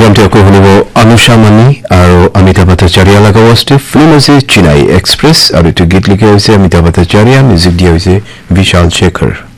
প্ৰগ্ৰামটো আকৌ শুনিব অনুষা মানি আৰু অমিতাভ ভট্টাচাৰ্য লগাৱস্তে ফিল্ম আছে চেন্নাই এক্সপ্ৰেছ আৰু এইটো গীত লিখা হৈছে অমিতাভ ভট্টাচাৰ্য মিউজিক দিয়া হৈছে বিশাল শেখৰ